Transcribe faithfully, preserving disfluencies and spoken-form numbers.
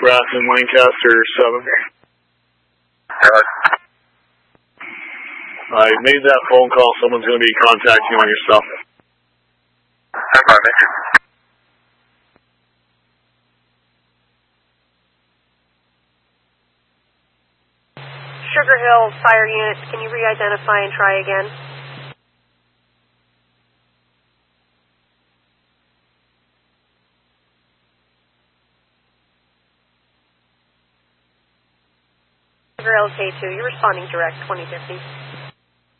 Raston Lancaster seven. I made that phone call. Someone's going to be contacting you on your stuff. Sugar Hill Fire Unit, can you re-identify and try again? Sugar Hill K two, you're responding direct, twenty fifty.